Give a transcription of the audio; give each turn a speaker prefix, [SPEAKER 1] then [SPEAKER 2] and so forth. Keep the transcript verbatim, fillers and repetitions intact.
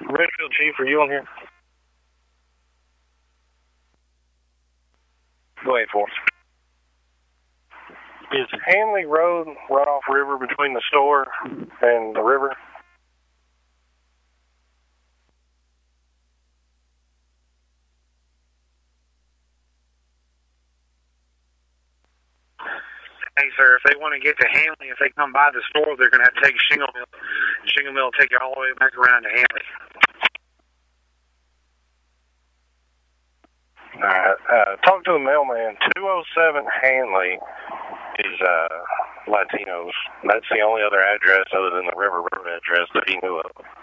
[SPEAKER 1] Redfield Chief, are you on here? Go ahead, for Is Hanley Road runoff river between the store and the river?
[SPEAKER 2] Hey, sir, if they want to get to Hanley, if they come by the store, they're going to have to take Shingle Mill. Shingle Mill will take you all the way back around to Hanley.
[SPEAKER 1] All right. Uh, talk to the mailman. two oh seven Hanley is uh, Latinos. That's the only other address other than the River Road address that he knew of.